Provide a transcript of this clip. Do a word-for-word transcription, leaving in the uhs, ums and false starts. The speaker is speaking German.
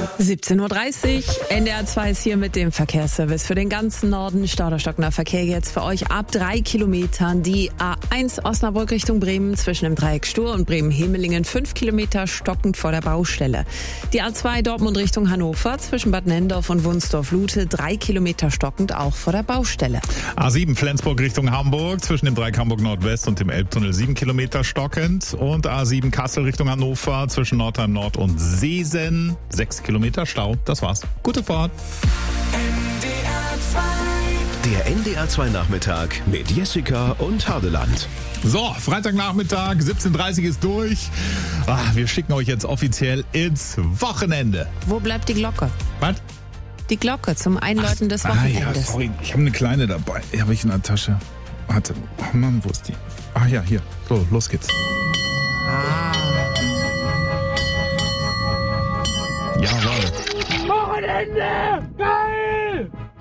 siebzehn Uhr dreißig, N D R zwei ist hier mit dem Verkehrsservice für den ganzen Norden. Stauderstockender Verkehr jetzt für euch ab drei Kilometern. Die A eins Osnabrück Richtung Bremen zwischen dem Dreieck Stur und Bremen-Hemelingen fünf Kilometer stockend vor der Baustelle. Die A zwei Dortmund Richtung Hannover zwischen Bad Nendorf und Wunsdorf-Lute drei Kilometer stockend auch vor der Baustelle. A sieben Flensburg Richtung Hamburg zwischen dem Dreieck Hamburg Nordwest und dem Elbtunnel sieben Kilometer stockend. Und A sieben Kassel Richtung Hannover zwischen Nordheim Nord und Seesen sechs Kilometer Stau. Das war's. Gute Fahrt. Der N D R zwei Nachmittag mit Jessica und Hadeland. So, Freitagnachmittag, siebzehn Uhr dreißig ist durch. Ah, wir schicken euch jetzt offiziell ins Wochenende. Wo bleibt die Glocke? Was? Die Glocke zum Einläuten des Ah Wochenendes. ja, sorry, ich habe eine kleine dabei. Die habe ich in der Tasche. Warte, oh Mann, wo ist die? Ah ja, hier. So, los geht's. Jawohl. Wochenende!